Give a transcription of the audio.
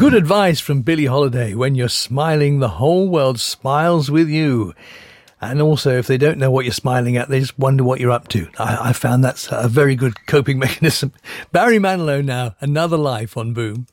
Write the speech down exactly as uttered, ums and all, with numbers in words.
Good advice from Billie Holiday. When you're smiling, the whole world smiles with you. And also, if they don't know what you're smiling at, they just wonder what you're up to. I, I found that's a very good coping mechanism. Barry Manilow now, Another Life on Boom.